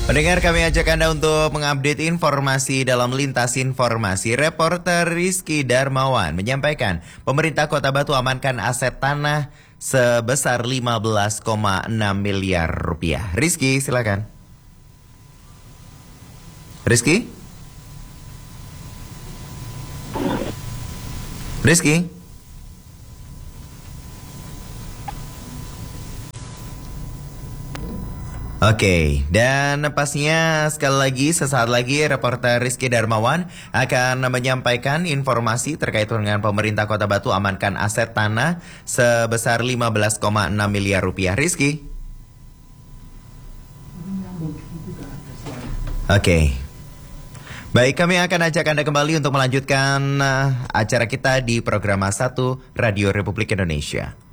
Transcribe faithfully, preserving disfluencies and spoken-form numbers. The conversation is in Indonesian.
Pendengar, kami ajak Anda untuk mengupdate informasi dalam lintas informasi. Reporter Rizky Darmawan menyampaikan pemerintah Kota Batu amankan aset tanah sebesar lima belas koma enam miliar rupiah. Rizky, silakan. Rizky? Rizky? Oke, dan pastinya sekali lagi sesaat lagi reporter Rizky Darmawan akan menyampaikan informasi terkait dengan pemerintah Kota Batu amankan aset tanah sebesar lima belas koma enam miliar rupiah. Rizky? Oke. Baik, kami akan ajak Anda kembali untuk melanjutkan uh, acara kita di program satu Radio Republik Indonesia.